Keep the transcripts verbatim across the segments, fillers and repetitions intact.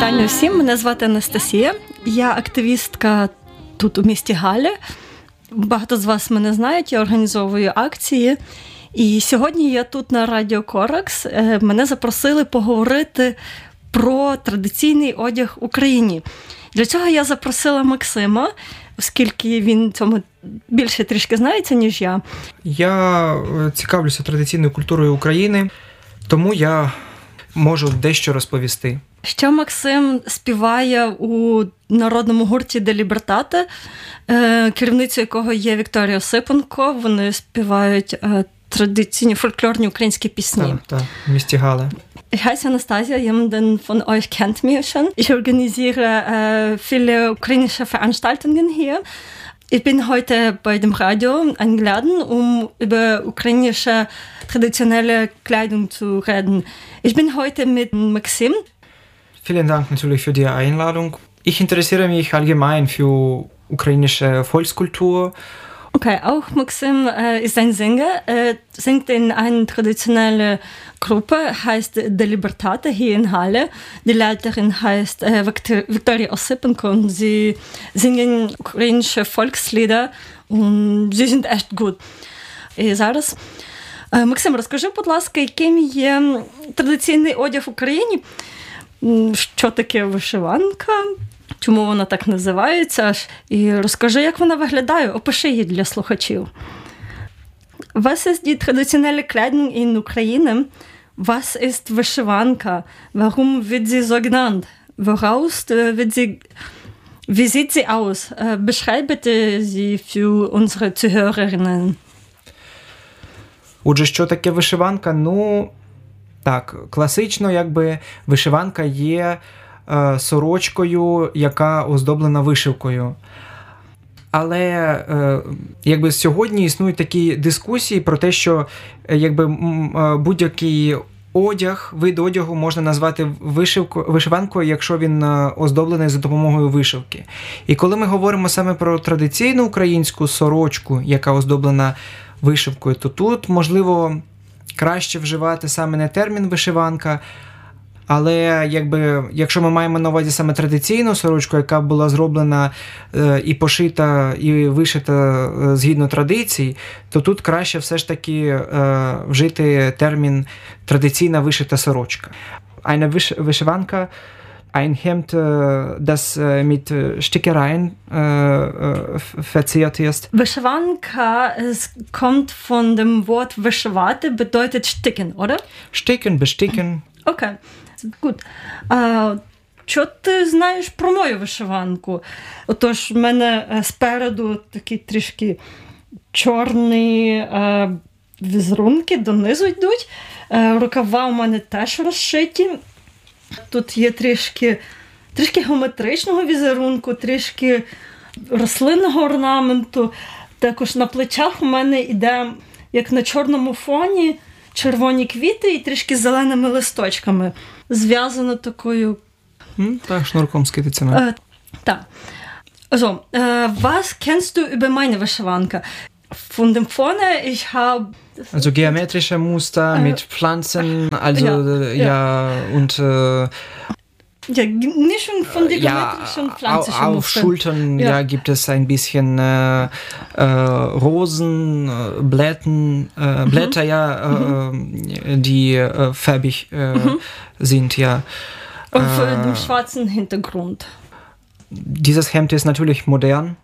Вітання всім, мене звати Анастасія, я активістка тут у місті Галлі. Багато з вас мене знають, я організовую акції. І сьогодні я тут на Радіо Коракс. Мене запросили поговорити про традиційний одяг в Україні. Для цього я запросила Максима, оскільки він цьому більше трішки знається, ніж я. Я цікавлюся традиційною культурою України, тому я можу дещо розповісти. Ще Максим співає у народному гурті «Де Лібертате», керівницею якого є Вікторія Осипенко. Вони співають традиційні фольклорні українські пісні. Так, так, в місті Галле. Ich heiße Anastasia, jemanden von euch kennt mich schon. Ich organisiere äh, viele ukrainische Veranstaltungen hier. Ich bin heute bei dem Radio eingeladen, um über ukrainische traditionelle Kleidung zu reden. Ich bin heute mit Maxim. Vielen Dank natürlich für die Einladung. Ich interessiere mich allgemein für ukrainische Volkskultur. Okay, auch Maxim äh, ist ein Sänger. Er singt in einer traditionellen Gruppe, heißt De Libertate, hier in Halle. Die Leiterin heißt äh, Viktoria Osipенко und sie singen ukrainische Volkslieder und sie sind echt gut. І зараз, äh, Максим, розкажи, будь ласка, яким є традиційний одяг в Україні? Що таке вишиванка? Чому вона так називається? І розкажи, як вона виглядає, опиши її для слухачів. Was ist die traditionelle Kleidung in Ukraine? Was ist Вишиванка? Warum wird sie so genannt? Woraus wird sie, wie sieht sie aus? Beschreibe sie für unsere Zuhörerinnen. Отже, що таке вишиванка? Ну, так, класично, якби вишиванка є е, сорочкою, яка оздоблена вишивкою. Але е, якби сьогодні існують такі дискусії про те, що якби будь-який одяг, вид одягу можна назвати вишивку, вишиванкою, якщо він оздоблений за допомогою вишивки. І коли ми говоримо саме про традиційну українську сорочку, яка оздоблена вишивкою, то тут, можливо, краще вживати саме не термін вишиванка, але якби, якщо ми маємо на увазі саме традиційну сорочку, яка була зроблена е, і пошита, і вишита е, згідно традицій, то тут краще все ж таки е, вжити термін традиційна вишита сорочка. Eine Вишиванка, ein Hemd, das mit Stickereien verziert ist. Вишиванка kommt von dem Wort вишивати, bedeutet sticken, oder? Sticken, besticken. Окей, gut. А, що ти знаєш про мою вишиванку? Отож, в мене спереду такі трішки чорні а, візерунки, донизу йдуть. А, рукава у мене теж розшиті. Тут є трішки, трішки геометричного візерунку, трішки рослинного орнаменту. Також на плечах у мене йде, як на чорному фоні, червоні квіти і трішки зеленими листочками. Зв'язано такою... Hm, так, шнурком скидиться. Äh, так. So, äh, was kennst du über meine Вишиванка? Von dem vorne, ich habe... Also geometrische Muster äh, mit Pflanzen, also ja, ja. ja und... Äh, ja, nicht schon von den geometrischen ja, pflanzlichen auf Mustern. Schultern ja. ja, gibt es ein bisschen äh, äh, Rosen, äh, Blätten, äh, Blätter, mhm. ja, äh, mhm. die äh, farbig äh, mhm. sind, ja. Auf äh, dem schwarzen Hintergrund. Dieses Hemd ist natürlich modern.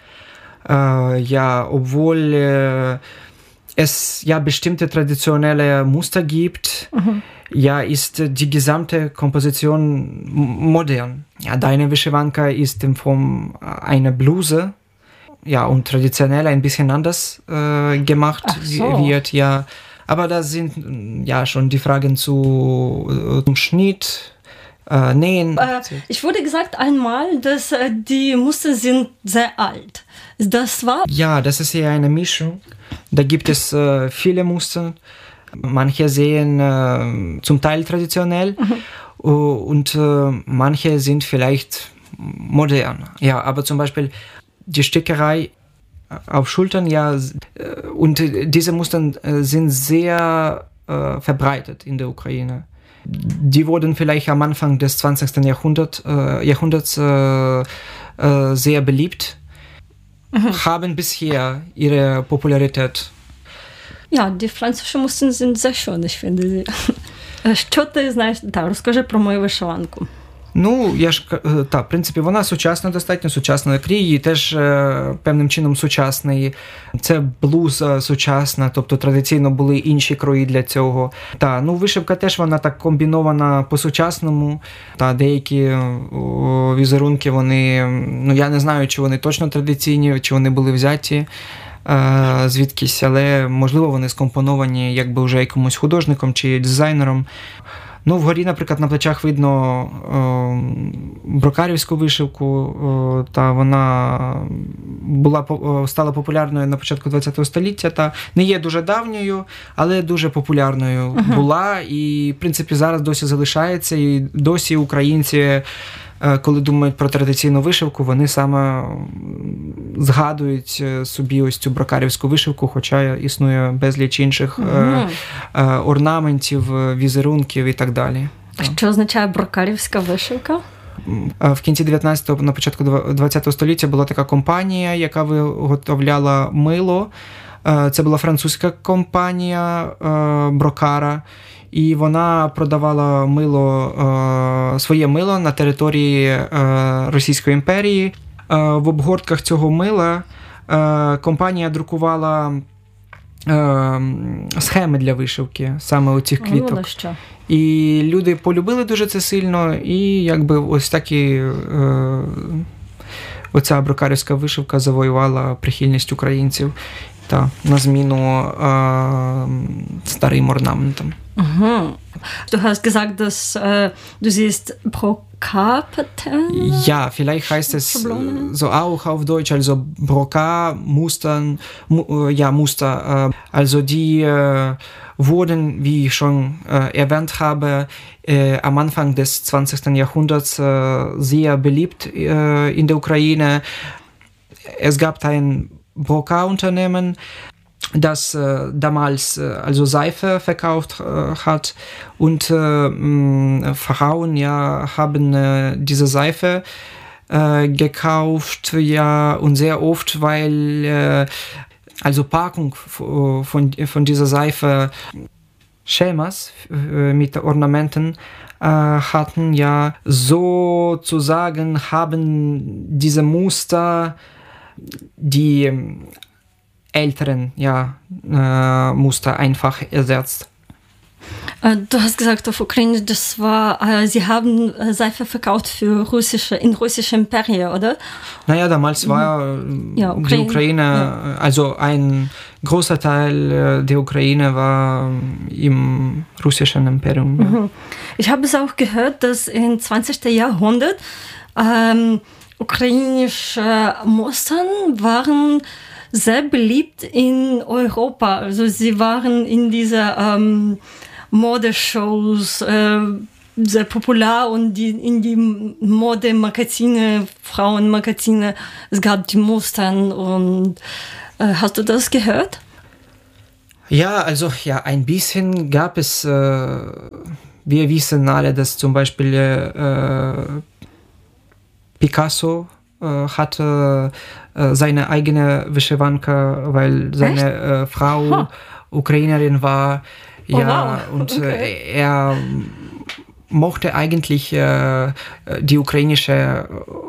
Äh, ja, obwohl äh, es ja bestimmte traditionelle Muster gibt, mhm. ja, ist die gesamte Komposition modern. Ja, deine Wishwanka ist in Form einer Bluse, ja, und traditionell ein bisschen anders äh, gemacht so. wird, ja. Aber da sind ja schon die Fragen zu äh, Schnitt, Äh, nähen. Äh, ich wurde gesagt einmal, dass äh, die Muster sind sehr alt. Das war? Ja, das ist ja eine Mischung. Da gibt es äh, viele Muster. Manche sehen äh, zum Teil traditionell mhm. und äh, manche sind vielleicht modern. Ja, aber zum Beispiel die Stickerei auf Schultern, ja, und diese Muster sind sehr äh, verbreitet in der Ukraine. die wurden vielleicht am Anfang des zwanzigsten Jahrhundert, äh, Jahrhunderts äh, äh, sehr beliebt, mhm. haben bisher ihre Popularität. Ja, die французькі муси sind sehr schön, ich finde sie. Що ти знаєш? Так, розкажи про мою вишиванку. Ну, я ж, так, в принципі, вона сучасна, достатньо сучасна. Крій її теж е, певним чином сучасний. Це блуза сучасна, тобто традиційно були інші крої для цього. Та, ну, вишивка теж вона так комбінована по-сучасному. Та, деякі о, візерунки, вони, ну, я не знаю, чи вони точно традиційні, чи вони були взяті е, звідкись, але, можливо, вони скомпоновані якби вже якимось художником чи дизайнером. Ну, вгорі, наприклад, на плечах видно о, брокарівську вишивку, о, та вона була, о, стала популярною на початку ХХ століття, та не є дуже давньою, але дуже популярною uh-huh. була, і, в принципі, зараз досі залишається, і досі українці, коли думають про традиційну вишивку, вони саме згадують собі ось цю брокарівську вишивку, хоча існує безліч інших mm-hmm. е, е, орнаментів, візерунків і так далі. А що означає брокарівська вишивка? В кінці дев'ятнадцятого, на початку ХХ століття була така компанія, яка виготовляла мило. Це була французька компанія Брокара. І вона продавала мило, е, своє мило на території е, Російської імперії. Е, в обгортках цього мила е, компанія друкувала е, схеми для вишивки саме у цих квіток. Ну, що? І люди полюбили дуже це сильно, і якби ось так і е, оця брокарівська вишивка завоювала прихильність українців та на зміну е, старим орнаментам. Mhm. Du hast gesagt, dass äh, du siehst Brokat-Pattern? Ja, vielleicht heißt es Schablone? So auch auf Deutsch, also Brokat-Mustern, mu, ja, Muster. Äh, also die äh, wurden, wie ich schon äh, erwähnt habe, äh, am Anfang des zwanzigsten Jahrhunderts äh, sehr beliebt äh, in der Ukraine. Es gab ein Brokat-Unternehmen, das äh, damals äh, also Seife verkauft äh, hat, und äh, mh, Frauen ja haben äh, diese Seife äh, gekauft, ja, und sehr oft, weil äh, also Packung von, von dieser Seife Schemas äh, mit Ornamenten äh, hatten, ja, sozusagen haben diese Muster die älteren ja, äh, Muster einfach ersetzt. Du hast gesagt auf Ukraine, das war, äh, sie haben Seife verkauft für russische, in russische Imperien, oder? Naja, damals war ja, Ukraine, die Ukraine, ja. Also ein großer Teil der Ukraine war im russischen Imperium. Ja. Mhm. Ich habe es auch gehört, dass im zwanzigsten Jahrhundert ähm, ukrainische Mustern waren sehr beliebt in Europa. Also sie waren in dieser ähm, Modeshows äh, sehr popular, und die, in die Modemagazine, Frauenmagazine, es gab die Mustern. Und äh, hast du das gehört? Ja, also ja, ein bisschen gab es. Äh, wir wissen alle, dass zum Beispiel äh, Picasso hatte äh, seine eigene Wyszywanka, weil seine äh, Frau huh. Ukrainerin war. Ja, oh, wow. Und okay. äh, er mochte eigentlich äh, die ukrainische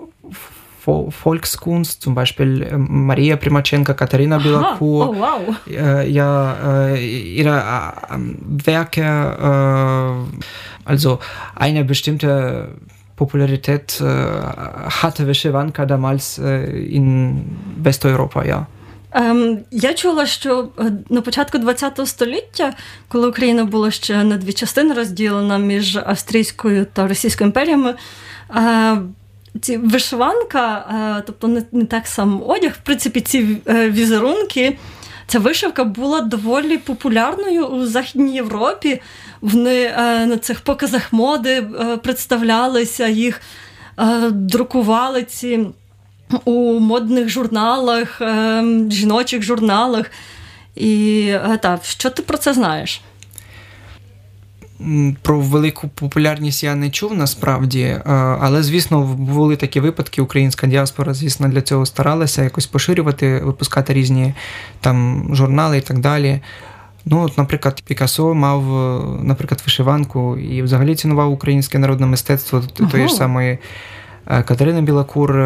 Volkskunst, zum Beispiel äh, Maria Primachenko, Katharina Bilakur. Oh, wow. Äh, ja, äh, ihre äh, Werke, äh, also eine bestimmte Popularität äh, hatte Вишиванка damals äh, in Westeuropa, ja. Um, я чула, що на початку ХХ століття, коли Україна була ще на дві частини розділена між Австрійською та Російською імперіями, uh, ці вишиванка, uh, тобто не, не так сам одяг, в принципі, ці uh, візерунки, ця вишивка була доволі популярною у Західній Європі. Вони uh, на цих показах моди uh, представлялися, їх uh, друкували ці у модних журналах, е, жіночих журналах. І, е, так, що ти про це знаєш? Про велику популярність я не чув насправді, але, звісно, були такі випадки, українська діаспора, звісно, для цього старалася якось поширювати, випускати різні там журнали і так далі. Ну, от, наприклад, Пікассо мав, наприклад, вишиванку і взагалі цінував українське народне мистецтво ага. тої ж самої Катерини Білокур,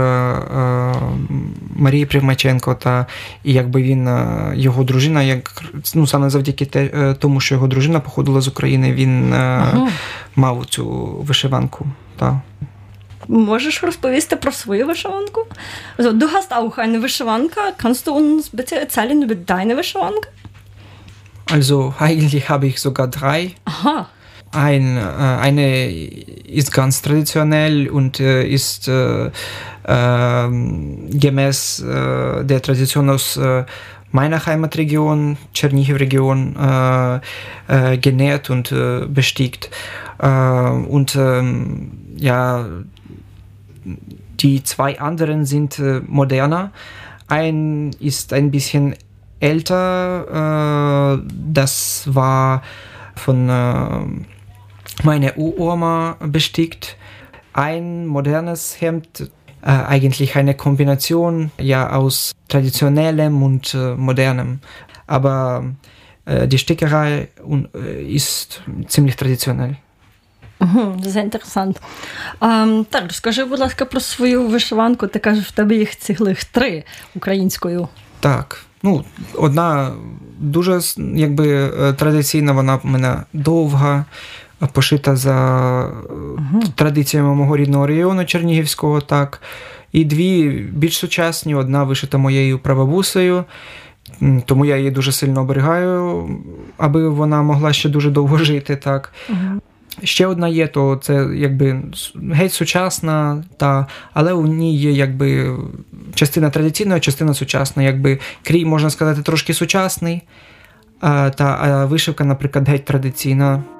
Марії Примаченко, та і якби він, його дружина, як, ну, саме завдяки те, тому, що його дружина походила з України, він ага. мав цю вишиванку. Та. Можеш розповісти про свою вишиванку? Also, du hast auch eine Wishwanka. Kannst du uns bitte erzählen über deine Wishwanka? Also, eigentlich habe ich sogar drei. Aha. Ein, äh, eine ist ganz traditionell und äh, ist äh, äh, gemäß äh, der Tradition aus äh, meiner Heimatregion, Tschernihiv-Region, äh, äh, genäht und äh, bestickt. Äh, und äh, ja, die zwei anderen sind äh, moderner. Ein ist ein bisschen älter, äh, das war von äh, meiner Uroma bestickt. Ein modernes Hemd, äh, eigentlich eine Kombination ja aus traditionellem und äh, modernem. Aber äh, die Stickerei äh, ist ziemlich traditionell. Угу, це інтересно. А, так, розкажи, будь ласка, про свою вишиванку. Ти кажеш, в тебе їх цілих три українською. Так. Ну, одна дуже, якби, традиційна, вона в мене довга, пошита за uh-huh. традиціями мого рідного району Чернігівського, так. І дві більш сучасні, одна вишита моєю прабабусею, тому я її дуже сильно оберігаю, аби вона могла ще дуже довго жити, так. Uh-huh. Ще одна є, то це якби геть сучасна, та, але у ній є якби частина традиційна, частина сучасна, якби крій, можна сказати, трошки сучасний, а, та, а вишивка, наприклад, геть традиційна.